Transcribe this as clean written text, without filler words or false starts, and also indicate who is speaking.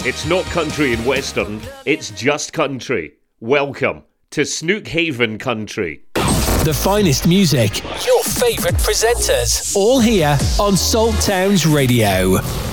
Speaker 1: It's not country and western, it's just country. Welcome to Snookhaven Country.
Speaker 2: The finest music, your favourite presenters, all here on Salt Towns Radio.